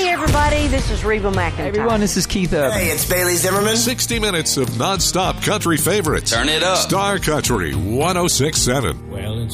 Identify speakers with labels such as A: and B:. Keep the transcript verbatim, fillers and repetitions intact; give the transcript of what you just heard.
A: Hey, everybody, this is Reba McEntire.
B: Hey, everyone, this is Keith Urban.
C: Hey, it's Bailey Zimmerman.
D: sixty minutes of nonstop country favorites.
C: Turn it up.
D: Star Country one oh six point seven.
E: Well,